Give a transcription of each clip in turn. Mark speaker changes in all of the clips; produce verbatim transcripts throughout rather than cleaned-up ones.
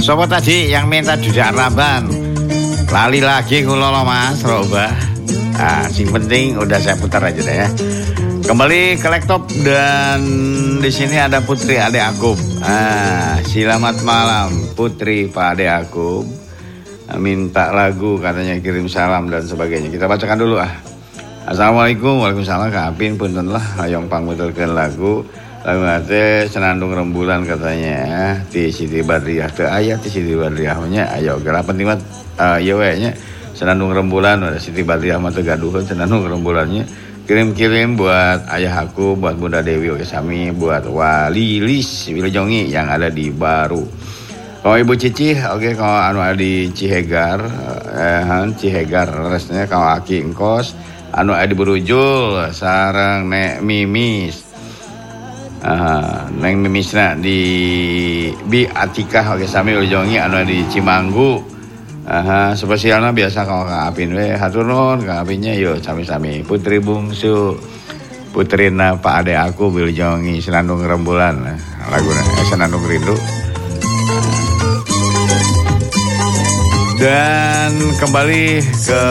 Speaker 1: Sopo tadi yang minta duduk Raban? Lali lagi kulolo Mas Roba. Nah, sing penting udah saya putar aja deh ya. Kembali ke laptop dan di sini ada Putri Ade Akub. Ah, selamat malam Putri Pak Ade Akub. Minta lagu katanya, kirim salam dan sebagainya. Kita bacakan dulu ah. Assalamualaikum, waalaikumsalam. Kak Apin punten lah hayong pangmuturkeun lagu. Lagu nate Senandung Rembulan katanya. Ti Siti Badriah teu aya ti Siti Badriah nya ayo geura penting banget uh, ieu we nya. Senandung Rembulan ada Siti Badriah mah teu gaduheun Senandung Rembulannya. Kirim-kirim buat ayah aku, buat Bunda Dewi oke sami, buat Walilis Wilujongi yang ada di Baru. Kalau Ibu Cici, oke kalau anu ada di Cihegar, eh Cihegar resnya kalau Aki Engkos, anu ada di Berujul, sareng Nek Mimis. Uh, Neng Mimisna di Bi Atikah oke sami Wilujongi anu ada di Cimanggu. Aha, spesialnya biasa kalau Kak Apin we hatur nuhun Kak Apinnya yuk sami-sami Putri Bungsu Putrina Pak Ade aku Wilujongi Senandung Rembulan laguna eh, Senandung Rindu. Dan kembali ke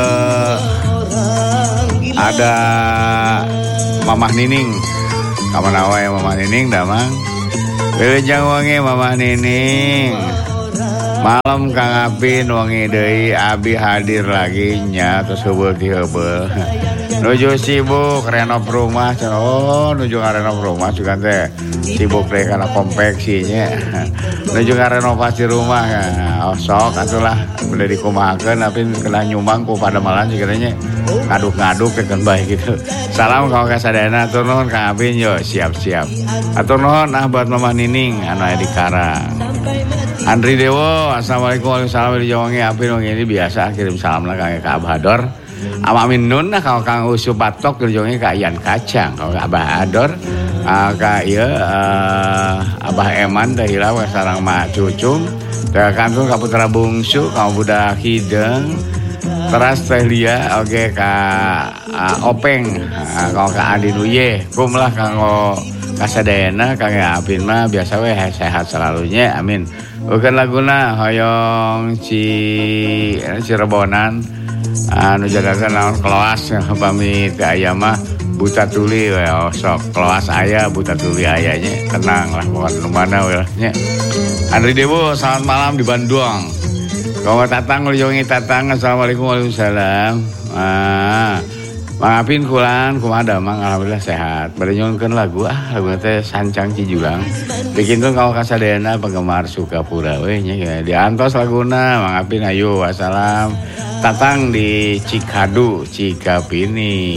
Speaker 1: ada Mamah Nining kamana wae Mamah Nining damang Wilujongi Mamah Nining. Malam Kang Apin wangi deui abi hadir lagi nya terus heubeul di heubeul. Nuju sibuk renov rumah, oh nuju ngarenov rumah juga teh sibuk deh karena konveksinya. Nuju ngarenovasi rumah ya, oh sok atulah udah dikumahakeun Apin kena nyumbang ku pada malam juga nya ngaduk-ngaduk kan baik gitu. Salam kau kasadayana atur nuhun Kang Apin yo siap-siap. Atur nuhun ah buat Mamah Nining anu aya di Karang. Andri Dewo, assalamualaikum warahmatullahi wabarakatuh. Apin wangi ini biasa kirim salam lah Kang Kak Abador. Amamin nun lah kalau Kang Usu Batok kerjanya Kak Ian Kacang. Kalau Kak Abador, uh, Kak iya uh, Abah Eman dah hilang sarang Mak Cucung. Kak Kantun Kak Putra Bungsu, Kak Budak Hideng. Teras Tehlia, oke okay, Kak uh, Openg, uh, kalau Kak Adi Nuye, kum lah Kang kasadayana Kang Apin mah biasa we sehat selalunya, amin. Bukan laguna hoyong ci Cirebonan anu jagakeun naon keloas pamit ka aya mah buta tuli we oh, sok keloas aya buta tuli aya nya tenang lah bukan nu mana we nya. Andri Dewo selamat malam di Bandung. Kau tatang Wilujongi tatang assalamualaikum waalaikumsalam. Ah Mang Apin kulan kumaha Mang alhamdulillah sehat. Bade nyonkeun lagu ah lagu teh Sancang Cijulang. Bikinkeun kau kasadayana penggemar Sukapura we nya diantos laguna Mang Apin ayo wassalam. Tatang di Cikadu Cikapini.